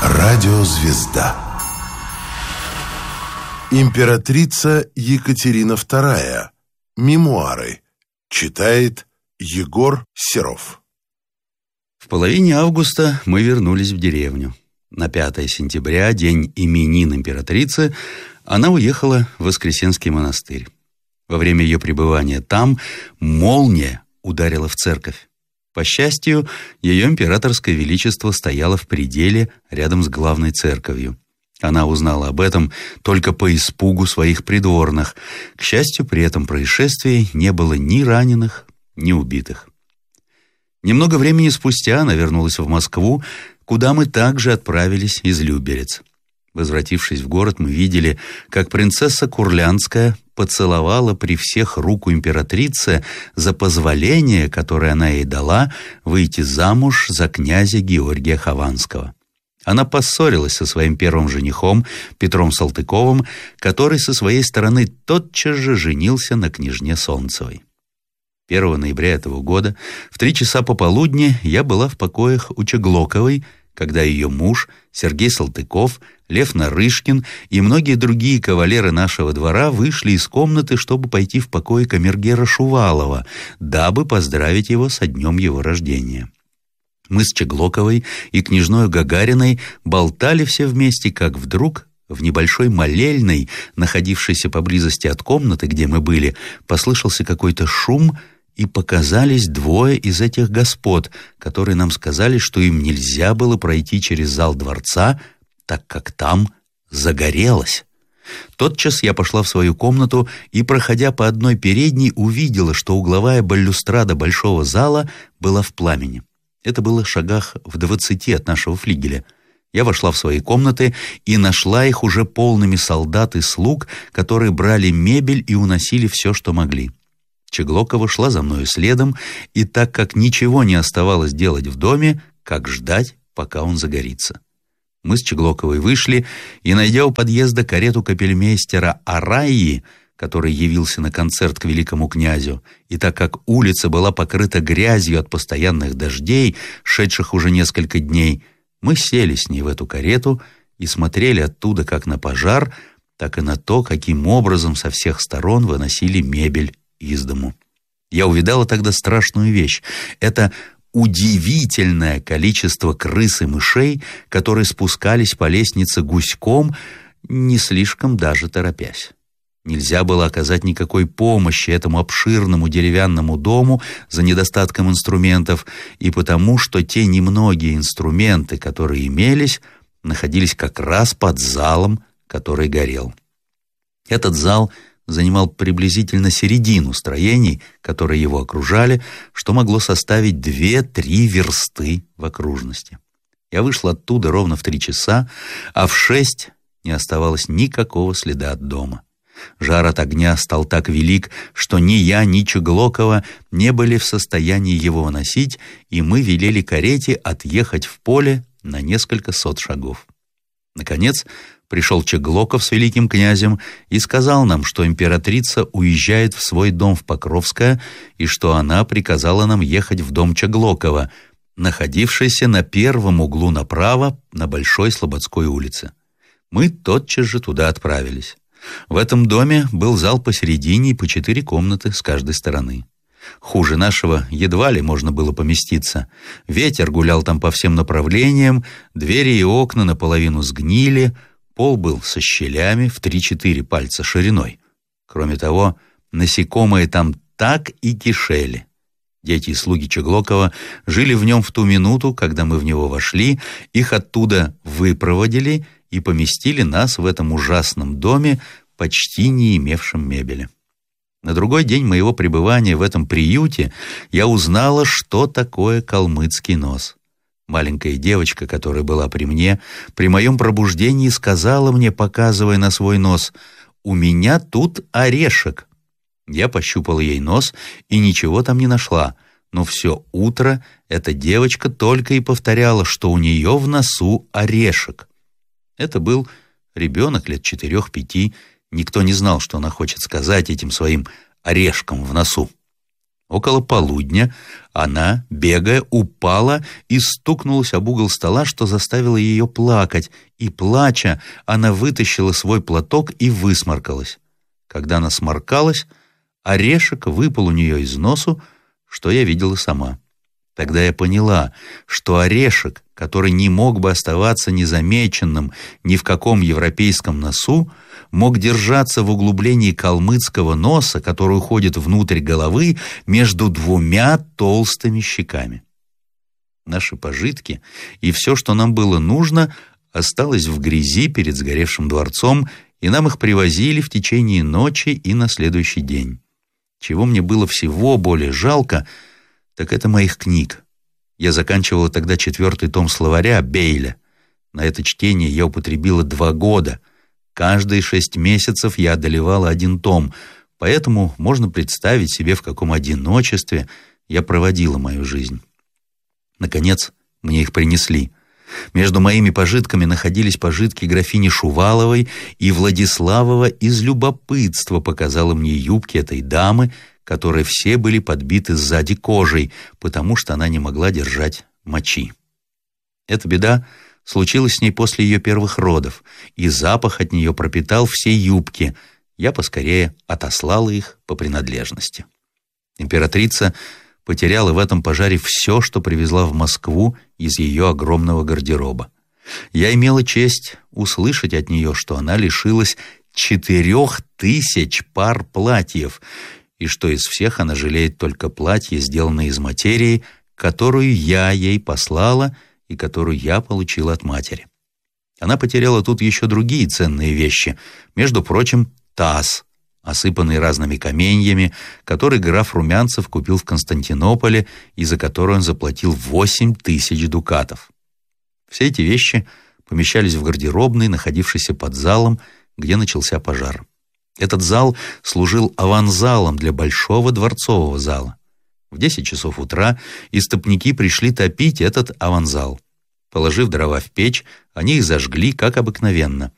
Радиозвезда. Императрица Екатерина II. Мемуары. Читает Егор Серов. В половине августа мы вернулись в деревню. На 5 сентября, день именин императрицы, она уехала в Воскресенский монастырь. Во время ее пребывания там молния ударила в церковь. По счастью, ее императорское величество стояло в пределе рядом с главной церковью. Она узнала об этом только по испугу своих придворных. К счастью, при этом происшествии не было ни раненых, ни убитых. Немного времени спустя она вернулась в Москву, куда мы также отправились из Люберец. Возвратившись в город, мы видели, как принцесса Курляндская поцеловала при всех руку императрицы за позволение, которое она ей дала, выйти замуж за князя Георгия Хованского. Она поссорилась со своим первым женихом Петром Салтыковым, который со своей стороны тотчас же женился на княжне Солнцевой. 1 ноября этого года в 3 часа пополудни я была в покоях у Чеглоковой, когда ее муж Сергей Салтыков, Лев Нарышкин и многие другие кавалеры нашего двора вышли из комнаты, чтобы пойти в покои камергера Шувалова, дабы поздравить его со днем его рождения. Мы с Чеглоковой и княжною Гагариной болтали все вместе, как вдруг в небольшой молельной, находившейся поблизости от комнаты, где мы были, послышался какой-то шум, и показались 2 из этих господ, которые нам сказали, что им нельзя было пройти через зал дворца, так как там загорелось. Тотчас я пошла в свою комнату и, проходя по одной передней, увидела, что угловая балюстрада большого зала была в пламени. Это было в шагах в 20 от нашего флигеля. Я вошла в свои комнаты и нашла их уже полными солдат и слуг, которые брали мебель и уносили все, что могли. Чеглокова шла за мною следом, и так как ничего не оставалось делать в доме, как ждать, пока он загорится. Мы с Чеглоковой вышли, и, найдя у подъезда карету капельмейстера Араи, который явился на концерт к великому князю, и так как улица была покрыта грязью от постоянных дождей, шедших уже несколько дней, мы сели с ней в эту карету и смотрели оттуда как на пожар, так и на то, каким образом со всех сторон выносили мебель из дому. Я увидала тогда страшную вещь. Это удивительное количество крыс и мышей, которые спускались по лестнице гуськом, не слишком даже торопясь. Нельзя было оказать никакой помощи этому обширному деревянному дому за недостатком инструментов, и потому, что те немногие инструменты, которые имелись, находились как раз под залом, который горел. Этот зал занимал приблизительно середину строений, которые его окружали, что могло составить 2-3 версты в окружности. Я вышла оттуда ровно в 3 часа, а в 6 не оставалось никакого следа от дома. Жар от огня стал так велик, что ни я, ни Чеглокова не были в состоянии его выносить, и мы велели карете отъехать в поле на несколько сот шагов. Наконец, пришел Чеглоков с великим князем и сказал нам, что императрица уезжает в свой дом в Покровское и что она приказала нам ехать в дом Чеглокова, находившийся на первом углу направо на Большой Слободской улице. Мы тотчас же туда отправились. В этом доме был зал посередине и по 4 комнаты с каждой стороны. Хуже нашего едва ли можно было поместиться. Ветер гулял там по всем направлениям, двери и окна наполовину сгнили, пол был со щелями в 3-4 пальца шириной. Кроме того, насекомые там так и кишели. Дети и слуги Чеглокова жили в нем в ту минуту, когда мы в него вошли, их оттуда выпроводили и поместили нас в этом ужасном доме, почти не имевшем мебели. На другой день моего пребывания в этом приюте я узнала, что такое калмыцкий нос. Маленькая девочка, которая была при мне, при моем пробуждении сказала мне, показывая на свой нос: «У меня тут орешек». Я пощупала ей нос и ничего там не нашла, но все утро эта девочка только и повторяла, что у нее в носу орешек. Это был ребенок лет 4-5, никто не знал, что она хочет сказать этим своим орешком в носу. Около полудня она, бегая, упала и стукнулась об угол стола, что заставило ее плакать, и, плача, она вытащила свой платок и высморкалась. Когда она сморкалась, орешек выпал у нее из носу, что я видела сама. Тогда я поняла, что орешек, который не мог бы оставаться незамеченным ни в каком европейском носу, мог держаться в углублении калмыцкого носа, который уходит внутрь головы между двумя толстыми щеками. Наши пожитки и все, что нам было нужно, осталось в грязи перед сгоревшим дворцом, и нам их привозили в течение ночи и на следующий день. Чего мне было всего более жалко, так это моих книг. Я заканчивала тогда 4-й том словаря Бейля. На это чтение я употребила 2 года. Каждые 6 месяцев я одолевала 1 том, поэтому можно представить себе, в каком одиночестве я проводила мою жизнь. Наконец, мне их принесли. Между моими пожитками находились пожитки графини Шуваловой, и Владиславова из любопытства показала мне юбки этой дамы, которые все были подбиты сзади кожей, потому что она не могла держать мочи. Эта беда случилась с ней после ее первых родов, и запах от нее пропитал все юбки. Я поскорее отослала их по принадлежности. Императрица потеряла в этом пожаре все, что привезла в Москву из ее огромного гардероба. Я имела честь услышать от нее, что она лишилась 4000 пар платьев, и что из всех она жалеет только платье, сделанное из материи, которую я ей послала и которую я получила от матери. Она потеряла тут еще другие ценные вещи, между прочим, таз, осыпанный разными каменьями, который граф Румянцев купил в Константинополе и за который он заплатил 8000 дукатов. Все эти вещи помещались в гардеробной, находившейся под залом, где начался пожар. Этот зал служил аванзалом для большого дворцового зала. В 10 часов утра истопники пришли топить этот аванзал. Положив дрова в печь, они их зажгли, как обыкновенно.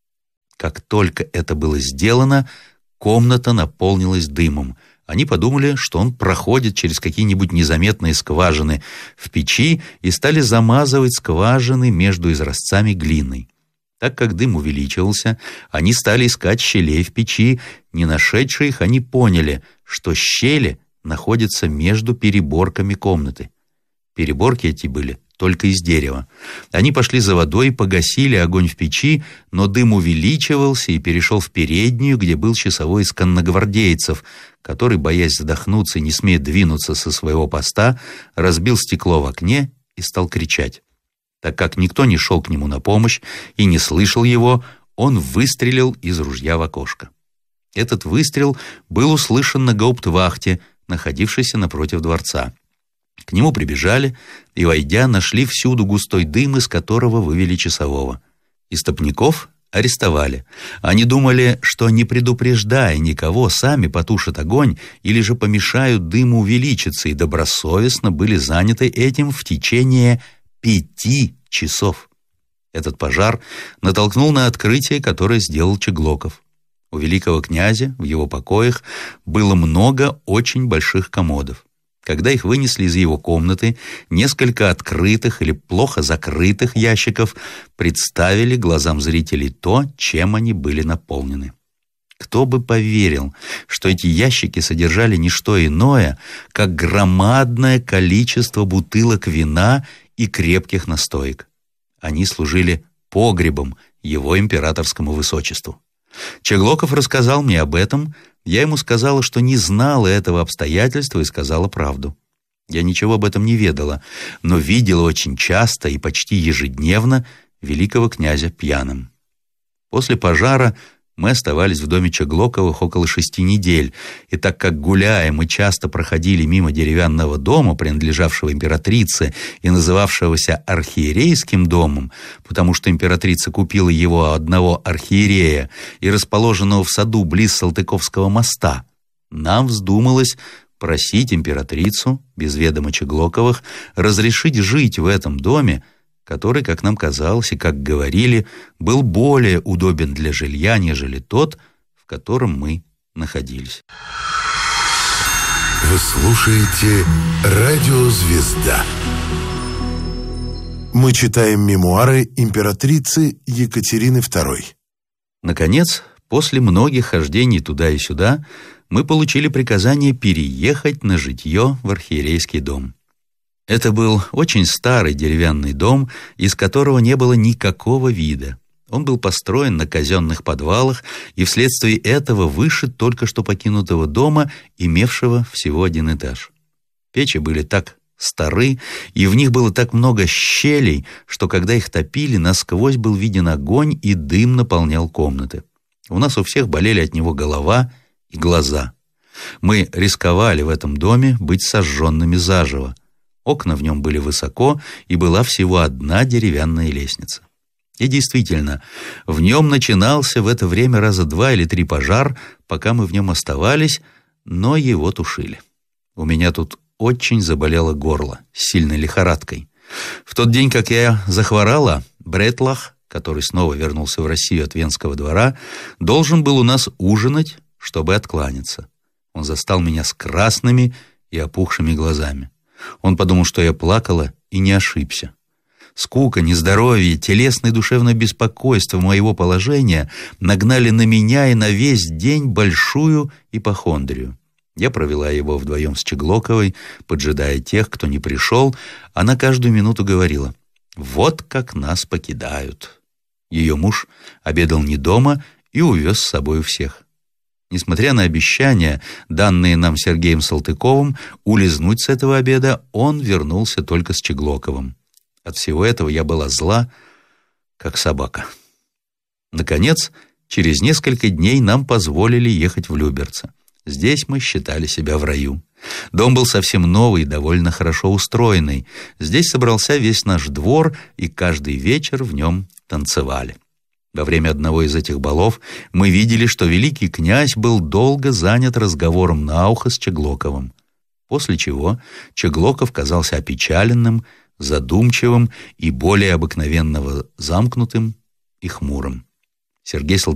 Как только это было сделано, комната наполнилась дымом. Они подумали, что он проходит через какие-нибудь незаметные скважины в печи, и стали замазывать скважины между изразцами глиной. Так как дым увеличивался, они стали искать щелей в печи. Не нашедшие их, они поняли, что щели находятся между переборками комнаты. Переборки эти были только из дерева. Они пошли за водой и погасили огонь в печи, но дым увеличивался и перешел в переднюю, где был часовой из конногвардейцев, который, боясь задохнуться и не смея двинуться со своего поста, разбил стекло в окне и стал кричать. Так как никто не шел к нему на помощь и не слышал его, он выстрелил из ружья в окошко. Этот выстрел был услышан на гауптвахте, находившейся напротив дворца. К нему прибежали и, войдя, нашли всюду густой дым, из которого вывели часового. Истопников арестовали. Они думали, что, не предупреждая никого, сами потушат огонь или же помешают дыму увеличиться, и добросовестно были заняты этим в течение 5 часов. Этот пожар натолкнул на открытие, которое сделал Чеглоков. У великого князя в его покоях было много очень больших комодов. Когда их вынесли из его комнаты, несколько открытых или плохо закрытых ящиков представили глазам зрителей то, чем они были наполнены. Кто бы поверил, что эти ящики содержали не что иное, как громадное количество бутылок вина и крепких настоек. Они служили погребом его императорскому высочеству. Чеглоков рассказал мне об этом. Я ему сказала, что не знала этого обстоятельства, и сказала правду. Я ничего об этом не ведала, но видела очень часто и почти ежедневно великого князя пьяным. После пожара мы оставались в доме Чеглоковых около 6 недель, и так как, гуляя, мы часто проходили мимо деревянного дома, принадлежавшего императрице и называвшегося архиерейским домом, потому что императрица купила его у одного архиерея и расположенного в саду близ Салтыковского моста, нам вздумалось просить императрицу, без ведома Чеглоковых, разрешить жить в этом доме, который, как нам казалось и как говорили, был более удобен для жилья, нежели тот, в котором мы находились. Вы слушаете «Радио Звезда». Мы читаем мемуары императрицы Екатерины II. Наконец, после многих хождений туда и сюда, мы получили приказание переехать на житье в архиерейский дом. Это был очень старый деревянный дом, из которого не было никакого вида. Он был построен на казенных подвалах и вследствие этого выше только что покинутого дома, имевшего всего один этаж. Печи были так стары, и в них было так много щелей, что когда их топили, насквозь был виден огонь, и дым наполнял комнаты. У нас у всех болели от него голова и глаза. Мы рисковали в этом доме быть сожженными заживо. Окна в нем были высоко, и была всего одна деревянная лестница. И действительно, в нем начинался в это время раза 2 или 3 пожар, пока мы в нем оставались, но его тушили. У меня тут очень заболело горло, с сильной лихорадкой. В тот день, как я захворала, Бретлах, который снова вернулся в Россию от Венского двора, должен был у нас ужинать, чтобы откланяться. Он застал меня с красными и опухшими глазами. Он подумал, что я плакала, и не ошибся. Скука, нездоровье, телесное и душевное беспокойство моего положения нагнали на меня и на весь день большую ипохондрию. Я провела его вдвоем с Чеглоковой, поджидая тех, кто не пришел. Она каждую минуту говорила: «Вот как нас покидают». Ее муж обедал не дома и увез с собой всех. Несмотря на обещания, данные нам Сергеем Салтыковым, улизнуть с этого обеда, он вернулся только с Чеглоковым. От всего этого я была зла, как собака. Наконец, через несколько дней нам позволили ехать в Люберцы. Здесь мы считали себя в раю. Дом был совсем новый и довольно хорошо устроенный. Здесь собрался весь наш двор, и каждый вечер в нем танцевали. Во время одного из этих балов мы видели, что великий князь был долго занят разговором на ухо с Чеглоковым, после чего Чеглоков казался опечаленным, задумчивым и более обыкновенного замкнутым и хмурым. Сергей